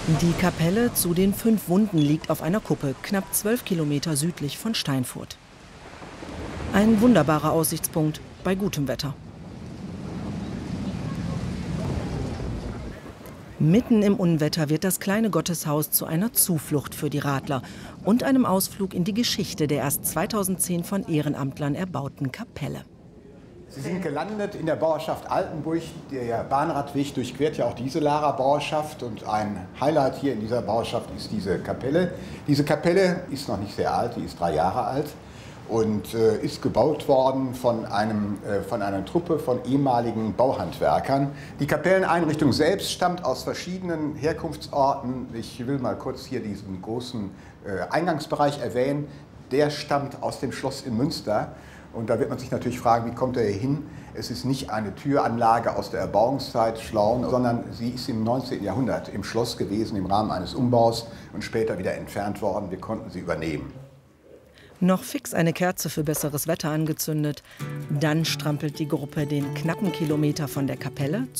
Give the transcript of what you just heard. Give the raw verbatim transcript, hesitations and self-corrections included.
Die Kapelle zu den fünf Wunden liegt auf einer Kuppe, knapp zwölf Kilometer südlich von Steinfurt. Ein wunderbarer Aussichtspunkt bei gutem Wetter. Mitten im Unwetter wird das kleine Gotteshaus zu einer Zuflucht für die Radler und einem Ausflug in die Geschichte der erst zweitausendzehn von Ehrenamtlern erbauten Kapelle. Sie sind gelandet in der Bauerschaft Altenburg. Der Bahnradweg durchquert ja auch diese Lahrer Bauerschaft. Und ein Highlight hier in dieser Bauerschaft ist diese Kapelle. Diese Kapelle ist noch nicht sehr alt, die ist drei Jahre alt und äh, ist gebaut worden von, einem, äh, von einer Truppe von ehemaligen Bauhandwerkern. Die Kapelleneinrichtung selbst stammt aus verschiedenen Herkunftsorten. Ich will mal kurz hier diesen großen äh, Eingangsbereich erwähnen. Der stammt aus dem Schloss in Münster. Und da wird man sich natürlich fragen, wie kommt er hier hin? Es ist nicht eine Türanlage aus der Erbauungszeit Schlauen, sondern sie ist im neunzehnten Jahrhundert im Schloss gewesen, im Rahmen eines Umbaus und später wieder entfernt worden. Wir konnten sie übernehmen. Noch fix eine Kerze für besseres Wetter angezündet. Dann strampelt die Gruppe den knappen Kilometer von der Kapelle